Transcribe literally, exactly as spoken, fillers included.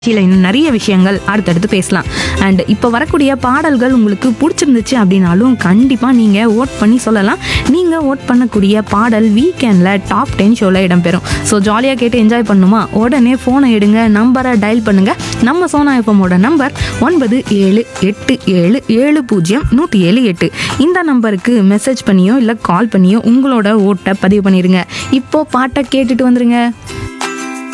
நிகழ்ச்சியில் இன்னும் நிறைய விஷயங்கள் அடுத்தடுத்து பேசலாம். அண்ட் இப்போ வரக்கூடிய பாடல்கள் உங்களுக்கு பிடிச்சிருந்துச்சு அப்படின்னாலும் கண்டிப்பாக நீங்கள் ஓட் பண்ணி சொல்லலாம். நீங்கள் ஓட் பண்ணக்கூடிய பாடல் வீக்கெண்டில் டாப் டென் ஷோவில் இடம்பெறும். ஸோ ஜாலியாக கேட்டு என்ஜாய் பண்ணுமா? உடனே ஃபோனை எடுங்க, நம்பரை டயல் பண்ணுங்கள். நம்ம சோனா எஃப்எம்மோட நம்பர் ஒன்பது ஏழு எட்டு ஏழு ஏழு பூஜ்ஜியம் நூற்றி ஏழு எட்டு. இந்த நம்பருக்கு மெசேஜ் பண்ணியோ இல்லை கால் பண்ணியோ உங்களோட ஓட்டை பதிவு பண்ணிடுங்க. இப்போ பாட்டை கேட்டுட்டு வந்துருங்க.